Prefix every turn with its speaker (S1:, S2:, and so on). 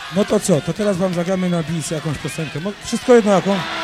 S1: No to co? To teraz wam zagramy na bis jakąś piosenkę. Wszystko jedno jaką?